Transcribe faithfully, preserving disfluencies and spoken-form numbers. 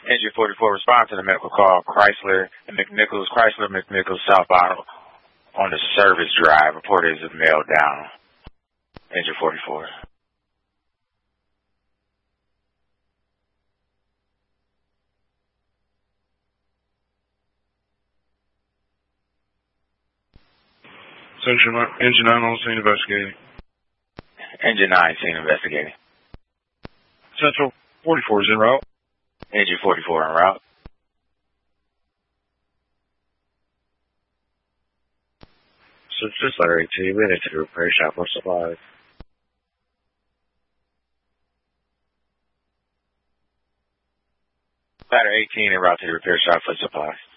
Engine forty-four, respond to the medical call. Chrysler and McNichols, Chrysler McNichols southbound on the service drive. Report is a male down. Engine forty-four. Section Engine nine on scene investigating. Engine nine, scene investigating. Central forty-four is en route. Engine forty-four en route. So it's just letter eighteen, we headed to the repair shop for supplies. Ladder eighteen en route to the repair shop for supplies.